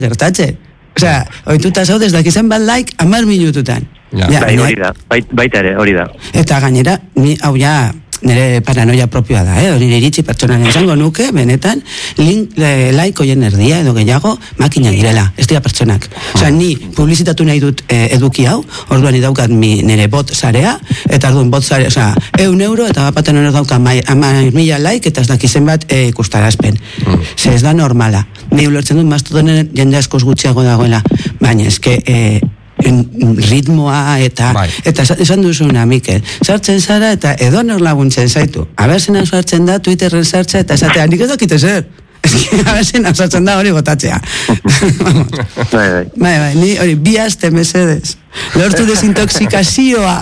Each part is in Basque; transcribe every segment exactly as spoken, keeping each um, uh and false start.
gertatze. Osea, oituta zau desdak izan bat like amar minututan. Ja. Ja, bai, hori da, Bait, baita ere, hori da. Eta gainera, ni hau ja, nire paranoia propioa da, eh? Hori iritsi pertsonaren esango nuke, benetan, link, le, like oien erdia edo gehiago, makina direla, ez dira pertsonak. Osea, ni publizitatu nahi dut eh, eduki hau, orduan idaukat mi nire bot sarea, eta orduan bot sarea, osea, eun euro, eta bapaten hori dauka ama mila like, eta ez dakizen bat eh, ikustarazpen. Mm. Ze ez da normala. Ni ulertzen dut, mastodonen jende askoz gutxiago dagoela, baina eske, eh, ritmoa eta bai. Eta esan duzuna, Mikel, sartzen zara eta edonor laguntzen zaitu. Aberzena sartzen da, Twitterren sartzea eta esatea, nik ez dakite zer. Aberzena sartzen da hori botatzea. Bai, bai. Bai, bai, ni hori bi aste mesedez. Lortu desintoxikazioa.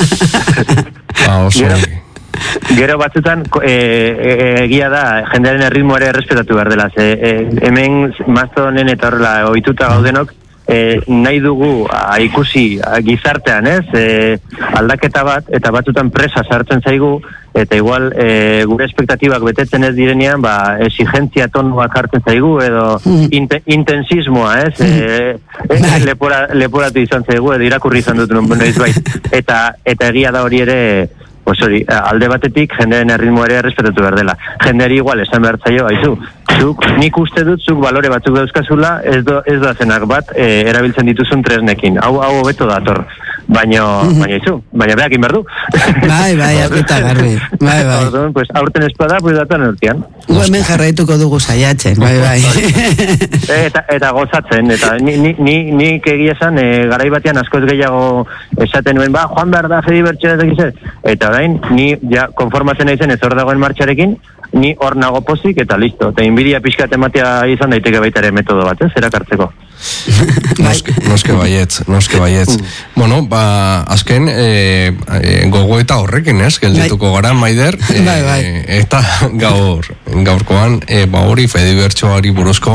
Ba, oso. Gero batzutan egia da jendearen erritmoa ere errespetatu behar dela. Hemen Mastodonen eta horrela ohituta gaudenok E, nahi dugu a, ikusi a, gizartean, ez? E, aldaketa bat, eta batzutan presa sartzen zaigu, eta igual e, gure espektatibak betetzen ez direnean, ba, exigentzia tonuak hartzen zaigu, edo inte, intensismoa, ez? E, e, lepora, leporatu izan zaigu, edo irakurri izan dut noiz bait. Eta, eta egia da hori ere, pues hori, alde batetik jendeen erritmo ere errespetatu behar dela. Jendeari igual esan behar zaio, haizu, zuk, nik uste dut, zuk balore batzuk dauzkazula, ez, do, ez da zenak bat, e, erabiltzen dituzun tresnekin. Hau, hau hobeto dator. Baina, baina izu, baina behakin behar du. Bai, bai, apeta garbi. Bai, bai. Orduan, pues, aurten espada, pues, datan urtean. Gu hemen jarraituko dugu saiatzen, bai, bai. eta, eta gozatzen, eta ni, ni, ni, nik egia esan, e, garai batean askoz gehiago esaten nuen, ba, joan behar da, Fedi Bertxo, eta orain, ni ja konformatzen naizen ez hor dagoen martxarekin, ni hor nago pozik eta listo. Eta inbidia pixkat ematea izan daiteke baita ere metodo bat, ez, erakartzeko. noske, noske baietz, noske baietz. Mm. Bueno, ba, azken e, e, gogo eta horrekin, ez, geldituko bai. Gara, Maider, e, bai, bai. Eta gaur, gaurkoan, e, ba hori, Fedi Bertxoari buruzko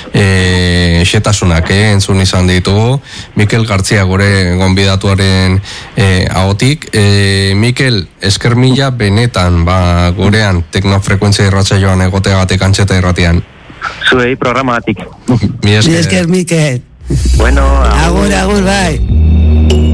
e, xetasunak, eh, entzun izan ditugu, Mikel Gartzia gure gonbidatuaren e, ahotik. E, Mikel, esker mila benetan, ba, gurean, teknofrekuentzia irratza joan egoteagatik antxeta irratian. Zuei programatik. Mi esker, Mikel. Bueno, agur, agur, bai.